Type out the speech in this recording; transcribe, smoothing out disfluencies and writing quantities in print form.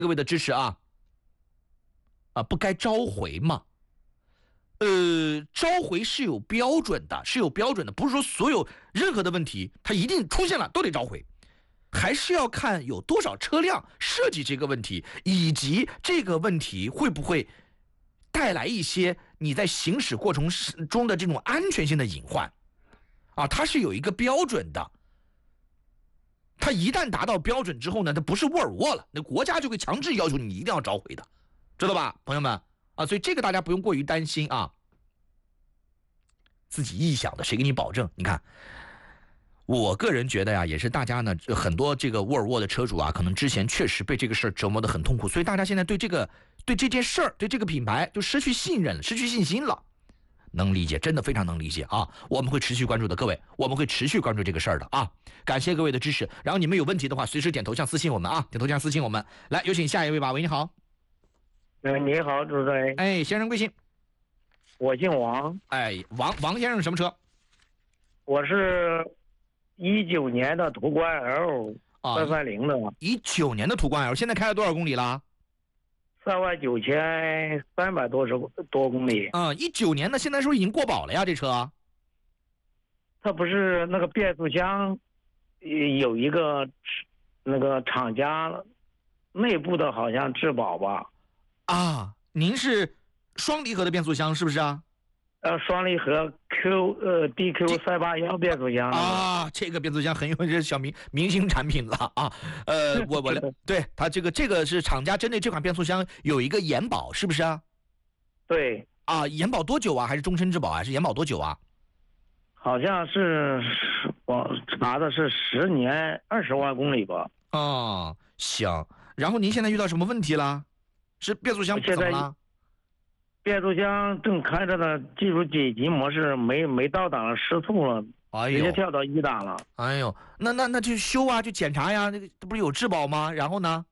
各位的支持啊，不该召回吗？召回是有标准的，不是说所有任何的问题它一定出现了都得召回，还是要看有多少车辆涉及这个问题，以及这个问题会不会带来一些你在行驶过程中的这种安全性的隐患啊，它是有一个标准的。它一旦达到标准之后呢，它不是沃尔沃了，那国家就会强制要求你一定要召回的，知道吧，朋友们啊？所以这个大家不用过于担心啊。自己臆想的，谁给你保证？你看，我个人觉得呀，也是大家呢，很多这个沃尔沃的车主啊，可能之前确实被这个事儿折磨得很痛苦，所以大家现在对这件事儿，对这个品牌就失去信任了，失去信心了。能理解，真的非常能理解啊！我们会持续关注的，各位，我们会持续关注这个事儿的啊！感谢各位的支持，然后你们有问题的话，随时点头像私信我们啊，点头像私信我们。来，有请下一位吧。喂，你好。 你好，主持人。 哎，先生贵姓？ 我姓王。 哎，王先生什么车？ 我是19年的途观 L 330的。 19年的途观 L， 现在开了多少公里了 ？39300多公里。 19年的，现在是不是已经过保了呀？这车？ 它不是那个变速箱有一个那个厂家内部的好像质保吧？ 啊，您是双离合的变速箱是不是啊？ 双离合 DQ381变速箱啊，这个变速箱很有这小明星产品了啊。我对它这个是厂家针对这款变速箱有一个延保，是不是啊？ 对啊，延保多久啊？还是终身质保啊？还是延保多久啊？ 好像是我查的是10年20万公里吧。 哦，行。然后您现在遇到什么问题了？是变速箱怎么了？ 变速箱正开着呢，技术紧急模式没到档了，失速了，直接跳到1档了。 哎呦，那去修啊，去检查呀，那个不是有质保吗？然后呢？